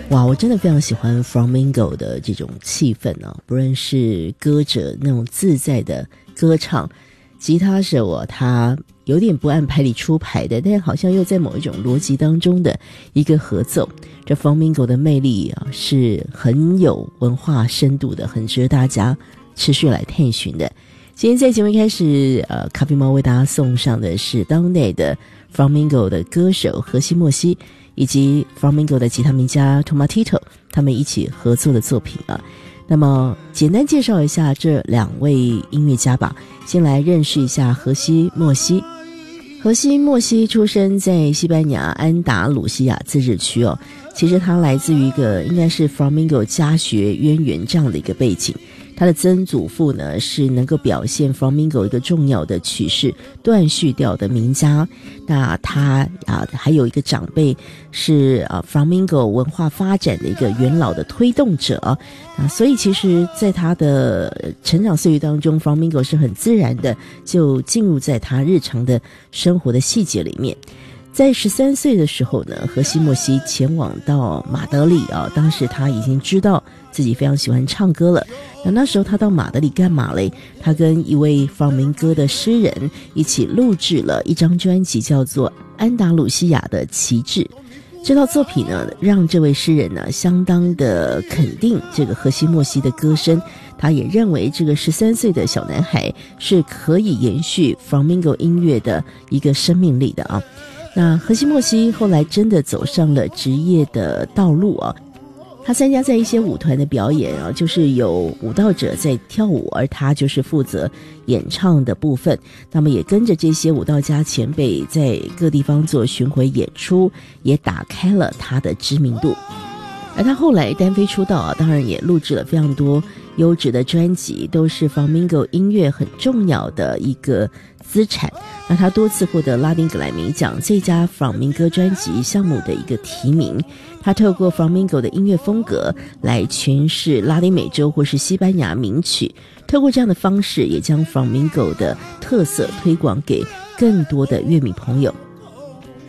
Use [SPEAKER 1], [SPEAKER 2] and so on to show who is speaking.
[SPEAKER 1] 哇，我真的非常喜欢 Flamingo 的这种气氛啊，不论是歌者那种自在的歌唱，吉他手他有点不按牌理出牌的，但好像又在某一种逻辑当中的一个合奏。这 Flamingo 的魅力啊，是很有文化深度的，很值得大家持续来探寻的。今天在节目一开始，咖啡猫为大家送上的是当代的 Flamingo 的歌手荷西莫西，以及 Flamingo 的吉他名家 Tomatito 他们一起合作的作品啊。那么简单介绍一下这两位音乐家吧。先来认识一下荷西莫西。荷西莫西出生在西班牙安达鲁西亚自治区哦，其实他来自于一个应该是 Flamingo 家学渊源这样的一个背景。他的曾祖父呢是能够表现 Flamingo 一个重要的曲式断续调的名家，那他还有一个长辈是Flamingo 文化发展的一个元老的推动者所以其实在他的成长岁月当中 Flamingo 是很自然的就进入在他日常的生活的细节里面。在13岁的时候呢，荷西莫西前往到马德里当时他已经知道自己非常喜欢唱歌了。那时候他到马德里干嘛嘞？他跟一位放民歌的诗人一起录制了一张专辑，叫做《安达鲁西亚的旗帜》。这套作品呢，让这位诗人呢相当的肯定这个荷西莫西的歌声，他也认为这个13岁的小男孩是可以延续 Flamingo 音乐的一个生命力的那荷西莫西后来真的走上了职业的道路他参加在一些舞团的表演就是有舞蹈者在跳舞，而他就是负责演唱的部分。那么也跟着这些舞蹈家前辈在各地方做巡回演出，也打开了他的知名度。而他后来单飞出道当然也录制了非常多优质的专辑，都是 Flamingo 音乐很重要的一个资产。那他多次获得拉丁格莱美奖最佳 Flamingo 专辑项目的一个提名。他透过 Flamingo 的音乐风格来诠释拉丁美洲或是西班牙名曲，透过这样的方式也将 Flamingo 的特色推广给更多的乐迷朋友。